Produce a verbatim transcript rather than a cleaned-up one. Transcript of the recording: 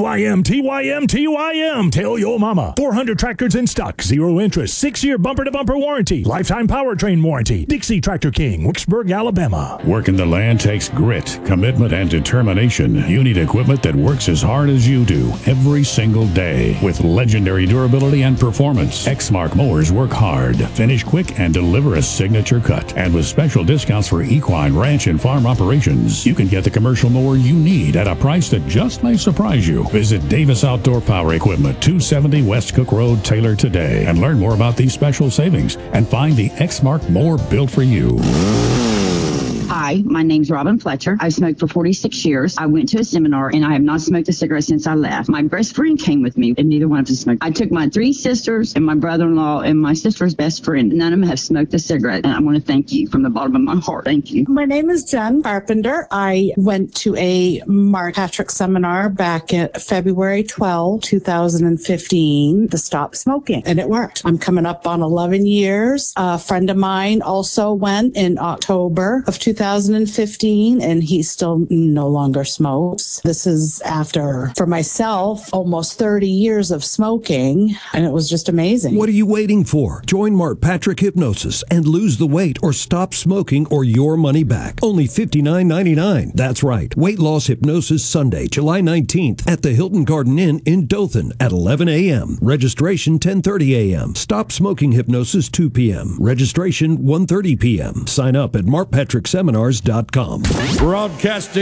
Y M, T Y M, T Y M. Tell your mama. four hundred tractors in stock, zero interest, six-year bumper-to-bumper warranty, lifetime powertrain warranty. Dixie Tractor King, Wicksburg, Alabama. Working the land takes grit, commitment, and determination. You need equipment that works as hard as you do every single day. With legendary durability and performance, Exmark mowers work hard, finish quick, and deliver a signature cut. And with special discounts for equine, ranch, and farm operations, you can get the commercial mower you need at a price that just may surprise you. Visit Davis Outdoor Power Equipment, two seventy West Cook Road, Taylor today, and learn more about these special savings and find the Exmark mower built for you. Hi, my name's Robin Fletcher. I've smoked for forty-six years. I went to a seminar and I have not smoked a cigarette since I left. My best friend came with me and neither one of us smoked. I took my three sisters and my brother-in-law and my sister's best friend. None of them have smoked a cigarette. And I want to thank you from the bottom of my heart. Thank you. My name is Jen Carpenter. I went to a Mark Patrick seminar back in February twelfth, two thousand fifteen to stop smoking. And it worked. I'm coming up on eleven years. A friend of mine also went in October of two thousand fifteen and he still no longer smokes. This is after, for myself, almost thirty years of smoking, and it was just amazing. What are you waiting for? Join Mark Patrick Hypnosis and lose the weight or stop smoking or your money back. Only fifty-nine ninety-nine. That's right. Weight Loss Hypnosis Sunday, July nineteenth at the Hilton Garden Inn in Dothan at eleven a.m. Registration ten thirty a.m. Stop Smoking Hypnosis two p.m. Registration one thirty p.m. Sign up at mark patrick seminars dot com. Broadcasting